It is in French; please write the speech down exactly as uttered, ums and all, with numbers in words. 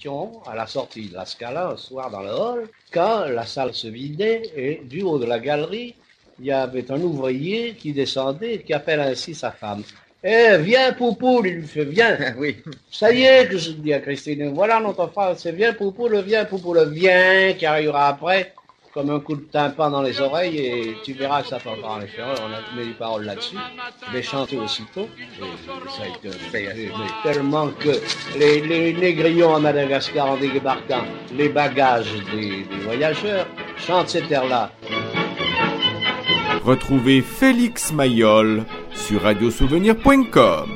étions à la sortie de la Scala un soir dans le hall, quand la salle se vidait et du haut de la galerie, il y avait un ouvrier qui descendait et qui appelle ainsi sa femme. « Eh, viens, Poupoule !» Il lui fait « Viens !» Oui. Ça y est, que je dis à Christine, voilà notre frère, c'est viens, Poupoule, viens, Poupoule, viens, qui arrivera après, comme un coup de tympan dans les oreilles, et tu verras que ça t'entendra les faire. On a mis les paroles là-dessus. Je l'ai chanté aussitôt, et ça a été un succès, mais tellement que les, les négrillons à Madagascar, en débarquant les bagages des, des voyageurs, chantent cet air-là. Retrouvez Félix Mayol sur radio souvenir point com.